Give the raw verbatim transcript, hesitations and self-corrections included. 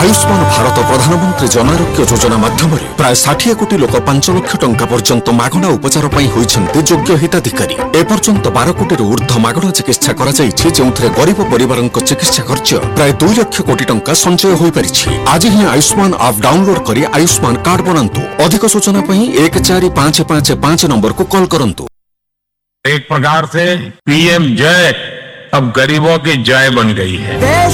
आयुष्मान भारत प्रधानमंत्री जन आरोग्य योजना माध्यम प्राय षाठी कोटी लोक पांच लाख टंका पर्यंत मागणा उपचार पाई होइछन्ते योग्य हिताधिकारी। एपर्यंत बारह कोटी ऊर्ध्व मागणा चिकित्सा करा जायछि, जेउथरे गरीब परिवारक चिकित्सा खर्च प्राय दो लाख कोटी टंका संचय होई परिछि। आज ही आयुष्मान ऐप डाउनलोड करी आयुष्मान कार्ड बनांतु। अधिक सूचना पई एक चार पाँच पाँच पाँच नंबर को कॉल करंतु। एक प्रकार से पीएम जय अब गरीबों की जय बन गई है। देश